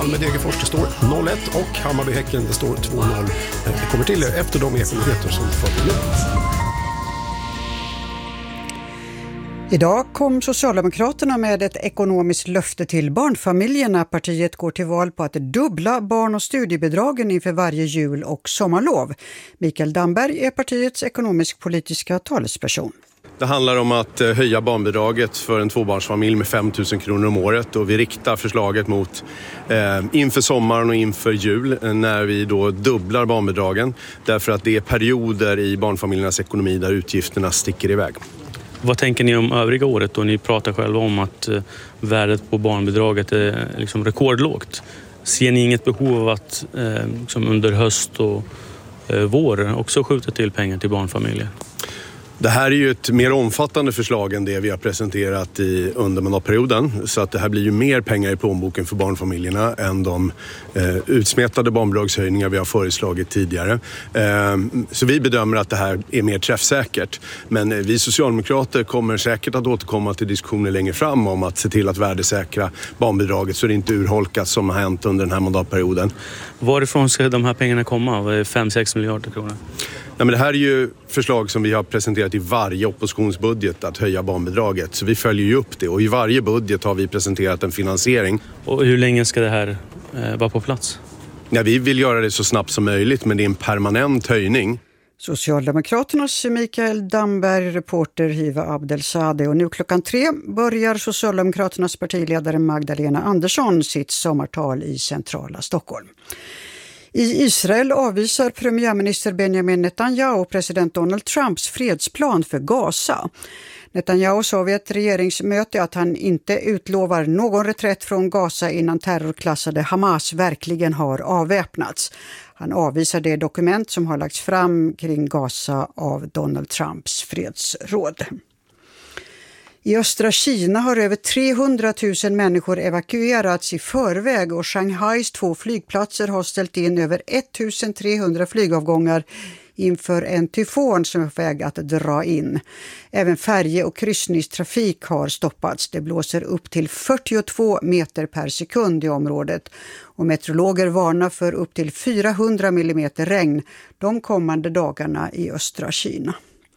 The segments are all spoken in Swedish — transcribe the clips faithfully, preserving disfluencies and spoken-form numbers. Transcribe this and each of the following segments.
Malmö Degerfors det står noll ett och Hammarby-Häcken det står två noll. Det kommer till er efter de ekonomiheter som följer nu. Idag kom Socialdemokraterna med ett ekonomiskt löfte till barnfamiljerna. Partiet går till val på att dubbla barn- och studiebidragen inför varje jul- och sommarlov. Mikael Damberg är partiets ekonomisk-politiska talesperson. Det handlar om att höja barnbidraget för en tvåbarnsfamilj med fem tusen kronor om året och vi riktar förslaget mot eh, inför sommaren och inför jul när vi då dubblar barnbidragen därför att det är perioder i barnfamiljernas ekonomi där utgifterna sticker iväg. Vad tänker ni om övriga året då? Ni pratar själva om att eh, värdet på barnbidraget är liksom rekordlågt. Ser ni inget behov av att eh, liksom under höst och eh, vår också skjuta till pengar till barnfamiljer? Det här är ju ett mer omfattande förslag än det vi har presenterat i under mandatperioden. Så att det här blir ju mer pengar i plånboken för barnfamiljerna än de eh, utsmetade barnbidragshöjningar vi har föreslagit tidigare. Eh, så vi bedömer att det här är mer träffsäkert. Men eh, vi socialdemokrater kommer säkert att återkomma till diskussioner längre fram om att se till att värdesäkra barnbidraget så det inte urholkas som har hänt under den här mandatperioden. Varifrån ska de här pengarna komma? fem sex miljarder kronor? Nej, men det här är ju förslag som vi har presenterat i varje oppositionsbudget att höja barnbidraget. Så vi följer ju upp det och i varje budget har vi presenterat en finansiering. Och hur länge ska det här eh, vara på plats? Ja, vi vill göra det så snabbt som möjligt men det är en permanent höjning. Socialdemokraternas Mikael Damberg, reporter Hiva Abdelsadeh. Och nu klockan tre börjar Socialdemokraternas partiledare Magdalena Andersson sitt sommartal i centrala Stockholm. I Israel avvisar premiärminister Benjamin Netanyahu och president Donald Trumps fredsplan för Gaza. Netanyahu sa vid ett regeringsmöte att han inte utlovar någon reträtt från Gaza innan terrorklassade Hamas verkligen har avväpnats. Han avvisar det dokument som har lagts fram kring Gaza av Donald Trumps fredsråd. I östra Kina har över trehundratusen människor evakuerats i förväg och Shanghais två flygplatser har ställt in över ettusentrehundra flygavgångar inför en tyfon som är på väg att dra in. Även färje- och kryssningstrafik har stoppats. Det blåser upp till fyrtiotvå meter per sekund i området och meteorologer varnar för upp till fyrahundra millimeter regn de kommande dagarna i östra Kina.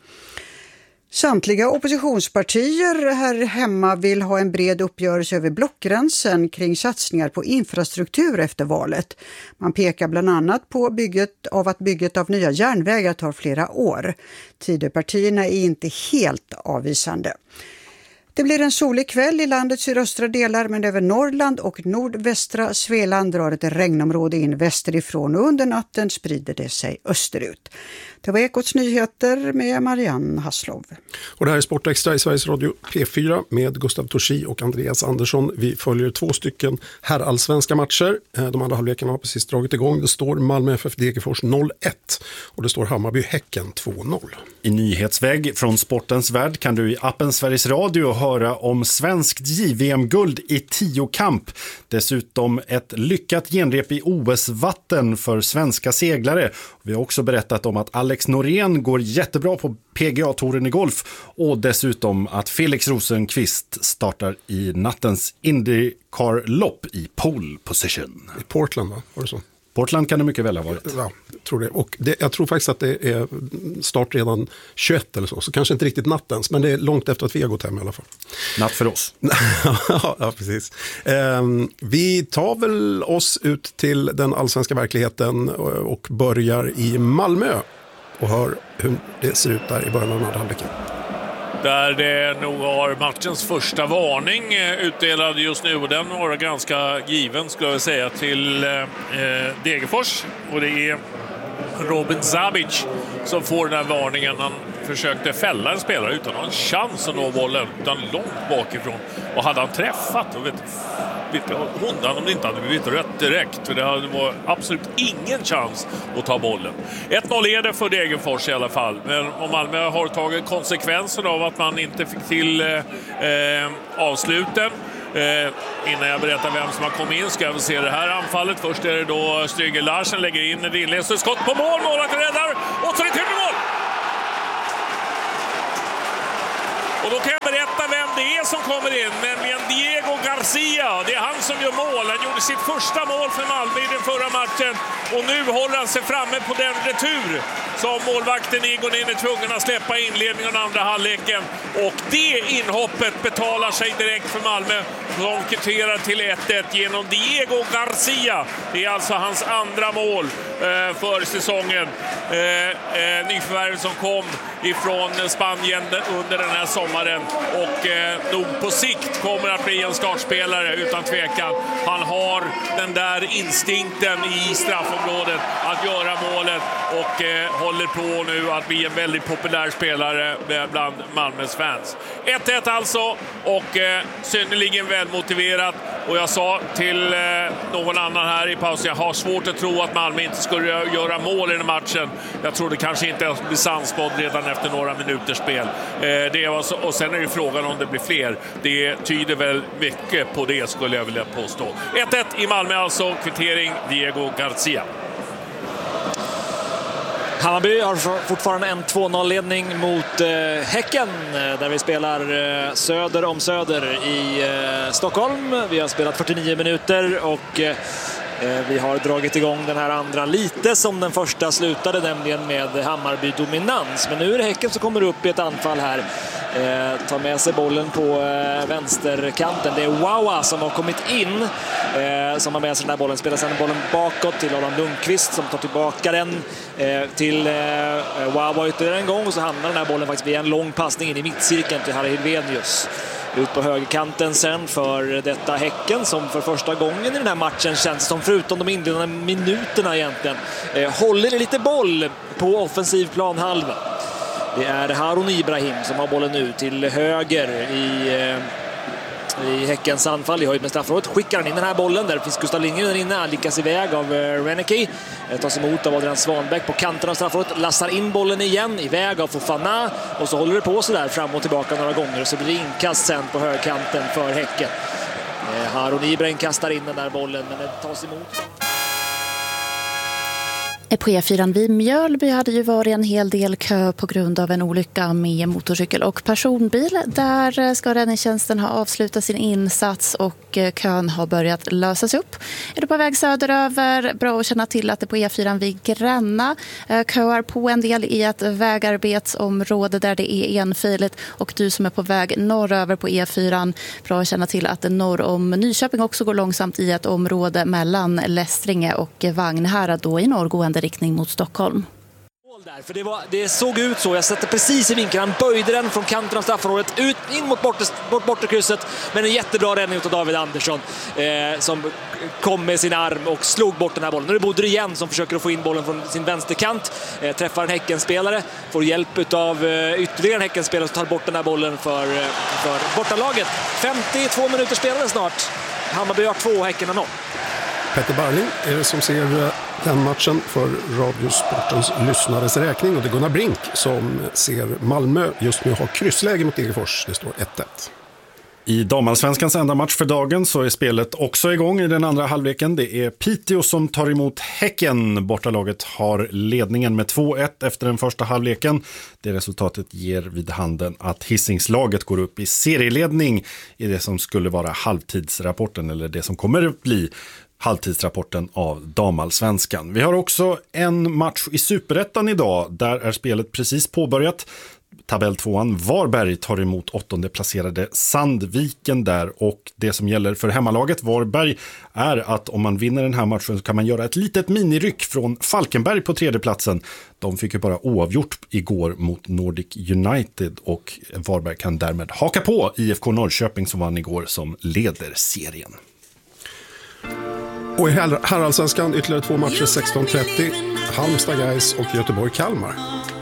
Samtliga oppositionspartier här hemma vill ha en bred uppgörelse över blockgränsen kring satsningar på infrastruktur efter valet. Man pekar bland annat på bygget av att bygget av nya järnvägar tar flera år. Tidöpartierna är inte helt avvisande. Det blir en solig kväll i landets sydöstra delar men över Norrland och nordvästra Svealand drar ett regnområde in västerifrån och under natten sprider det sig österut. Det var Ekots nyheter med Marianne Hasslov. Och det här är Sportextra i Sveriges Radio P fyra med Gustav Torsi och Andreas Andersson. Vi följer två stycken herrallsvenska matcher. De andra halvlekarna har precis dragit igång. Det står Malmö F F Degerfors noll ett och det står Hammarby-Häcken två noll. I nyhetsväg från sportens värld kan du i appen Sveriges Radio höra om svenskt J V M-guld i tiokamp. Dessutom ett lyckat genrep i O S-vatten för svenska seglare. Vi har också berättat om att Alex Norén går jättebra på P G A-touren i golf och dessutom att Felix Rosenqvist startar i nattens IndyCar-lopp i pole position. I Portland, va? Var det så? Portland kan det mycket väl ha varit. Ja, jag tror det. Och det, jag tror faktiskt att det är start redan tjugoett eller så. Så kanske inte riktigt nattens, men det är långt efter att vi har gått hem i alla fall. Natt för oss. Ja, precis. Um, vi tar väl oss ut till den allsvenska verkligheten och, och börjar i Malmö. Och hör hur det ser ut där i början av den här halvleken. Där det nog har matchens första varning utdelad just nu och den var ganska given skulle jag säga till eh, Degerfors och det är Robin Zabic som får den här varningen. Han försökte fälla en spelare utan någon chans att nå bollen utan långt bakifrån och hade han träffat och vet hundan om det inte hade blivit rätt direkt för det var absolut ingen chans att ta bollen. ett noll leder för Degerfors i alla fall men om Malmö har tagit konsekvensen av att man inte fick till eh, avsluten. Eh, innan jag berättar vem som har kommit in ska jag se det här anfallet. Först är det då Stryger Larsen lägger in ett inledande skott på mål, målet räddar och så är det till mål! Och då kan jag berätta vem det är som kommer in, nämligen Diego Garcia Garcia, det är han som gör mål. Han gjorde sitt första mål för Malmö i den förra matchen och nu håller han sig framme på den retur som målvakten Egon är tvungen att släppa i inledningen av andra halvleken. Och det inhoppet betalar sig direkt för Malmö som kvitterar till ett ett genom Diego Garcia. Det är alltså hans andra mål eh, för säsongen. Eh, eh, nyförvärvet som kom ifrån Spanien under den här sommaren och eh, nog på sikt kommer att bli en startspelare utan tvekan. Han har den där instinkten i straffområdet att göra målet och eh, håller på nu att bli en väldigt populär spelare bland Malmös fans. ett ett alltså och eh, synnerligen välmotiverat. Och jag sa till eh, någon annan här i pausen, jag har svårt att tro att Malmö inte skulle göra mål i den matchen. Jag trodde kanske inte att det blir sannspådd redan efter några minuters spel. Eh, det var så, och sen är det frågan om det blir fler. Det tyder väl mycket på det skulle jag vilja påstå. ett ett i Malmö alltså, kvittering Diego Garcia. Hammarby har fortfarande en två noll-ledning mot eh, Häcken där vi spelar eh, söder om söder i eh, Stockholm. Vi har spelat fyrtionio minuter och eh, vi har dragit igång den här andra lite som den första slutade, nämligen med Hammarby-dominans. Men nu är det Häcken som kommer upp i ett anfall här. Eh, tar med sig bollen på eh, vänsterkanten. Det är Wawa som har kommit in. Eh, som har med sig den här bollen. Spelar sedan bollen bakåt till Adam Lundqvist som tar tillbaka den eh, till eh, Wawa ytterligare en gång. Och så hamnar den här bollen faktiskt via en lång passning in i mittcirkeln till Harry Hilvenius. Ut på högerkanten sen för detta Häcken som för första gången i den här matchen känns som, förutom de inledande minuterna egentligen, eh, håller lite boll på offensiv planhalva. Det är Harun Ibrahim som har bollen nu till höger i, eh, i Häckens anfall i höjd med straffområdet. Skickar han in den här bollen, där finns Gustav Lindgren där inne, han lyckas iväg av eh, Reneke. Eh, tas emot av Adrian Svanbäck på kanten av straffområdet, lassar in bollen igen, iväg av Fofana och så håller det på så där fram och tillbaka några gånger och så blir det inkast sen på högerkanten för Häcken. Eh, Harun Ibrahim kastar in den där bollen men den tas emot. På E fyra vid Mjölby hade ju varit en hel del kö på grund av en olycka med motorcykel och personbil. Där ska räddningstjänsten ha avslutat sin insats och kön har börjat lösas upp. Är du på väg söderöver, bra att känna till att det på E fyra vid Gränna köar på en del i ett vägarbetsområde där det är enfiligt. Och du som är på väg norröver på E fyra, bra att känna till att det norr om Nyköping också går långsamt i ett område mellan Lästringe och Vagnhärad då i norrgående riktning mot Stockholm. Där, för det, var, det såg ut så, jag sätter precis i vinkeln, han böjde den från kanten av straffområdet ut in mot bort, bort, borterkrysset, men en jättebra räddning av David Andersson eh, som kom med sin arm och slog bort den här bollen. Nu är det Bodre igen som försöker att få in bollen från sin vänsterkant, eh, träffar en Häckenspelare, får hjälp av eh, ytterligare en Häckenspelare som tar bort den här bollen för, eh, för bortalaget. femtiotvå minuter spelade snart, Hammarby har två, Häcken har noll. Petter Barling är det som ser den matchen för Radiosportens lyssnares räkning och det är Gunnar Brink som ser Malmö just nu ha kryssläge mot Degerfors. Det står ett ett. I damallsvenskans enda match för dagen så är spelet också igång i den andra halvleken. Det är Piteå som tar emot Häcken. Bortalaget har ledningen med två ett efter den första halvleken. Det resultatet ger vid handen att Hisingslaget går upp i serieledning i det som skulle vara halvtidsrapporten, eller det som kommer att bli halvtidsrapporten av damallsvenskan. Vi har också en match i Superettan idag. Där är spelet precis påbörjat. Tabelltvåan Varberg tar emot åttonde placerade Sandviken där, och det som gäller för hemmalaget Varberg är att om man vinner den här matchen så kan man göra ett litet miniryck från Falkenberg på tredje platsen. De fick ju bara oavgjort igår mot Nordic United och Varberg kan därmed haka på I F K Norrköping som vann igår som leder serien. Och i herrallsvenskan ytterligare två matcher sexton trettio, Halmstad Gais och Göteborg Kalmar.